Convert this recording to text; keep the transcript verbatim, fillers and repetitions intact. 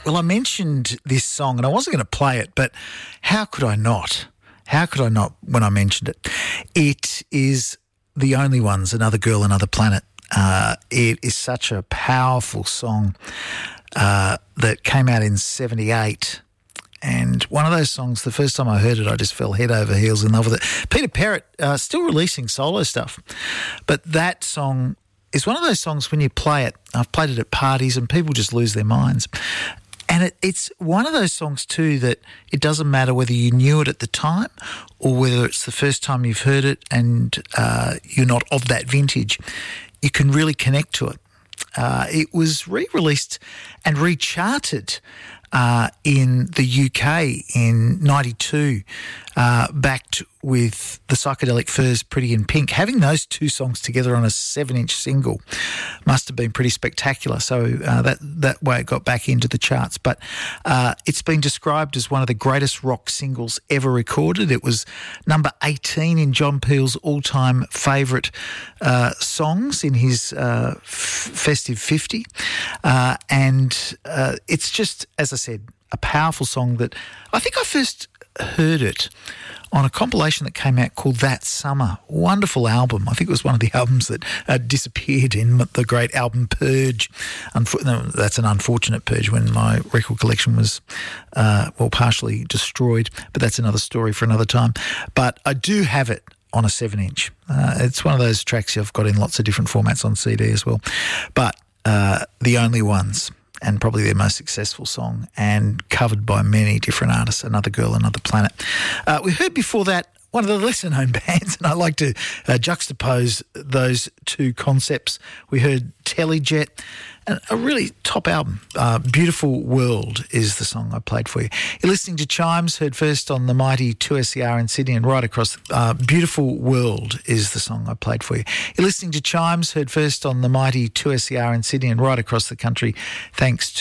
Well, I mentioned this song and I wasn't going to play it, but how could I not? How could I not when I mentioned it? It is The Only Ones, Another Girl, Another Planet. Uh, it is such a powerful song uh, that came out in seventy-eight. And one of those songs, the first time I heard it, I just fell head over heels in love with it. Peter Perrett, uh, still releasing solo stuff. But that song is one of those songs when you play it, I've played it at parties and people just lose their minds. And it, it's one of those songs too that it doesn't matter whether you knew it at the time or whether it's the first time you've heard it and uh, you're not of that vintage, you can really connect to it. Uh, it was re-released and recharted uh, in the U K in ninety-two, uh, backed with the Psychedelic Furs, Pretty in Pink. Having those two songs together on a seven-inch single must have been pretty spectacular. So uh, that that way it got back into the charts. But uh, it's been described as one of the greatest rock singles ever recorded. It was number eighteen in John Peel's all-time favourite uh, songs in his uh, f- Festive fifty. Uh, and uh, it's just, as I said, a powerful song that I think I first heard it on a compilation that came out called That Summer. Wonderful album. I think it was one of the albums that uh, disappeared in the great album Purge. Unfor- no, that's an unfortunate purge when my record collection was, uh, well, partially destroyed. But that's another story for another time. But I do have it on a seven-inch. Uh, it's one of those tracks I've got in lots of different formats on C D as well. But uh, The Only Ones, and probably their most successful song, and covered by many different artists, Another Girl, Another Planet. Uh, we heard before that one of the lesser-known bands, and I like to uh, juxtapose those two concepts. We heard Telejet, and a really top album. Uh, Beautiful World is the song I played for you. You're listening to Chimes, heard first on the mighty two S E R in Sydney and right across. Uh, Beautiful World is the song I played for you. You're listening to Chimes, heard first on the mighty two S E R in Sydney and right across the country, thanks to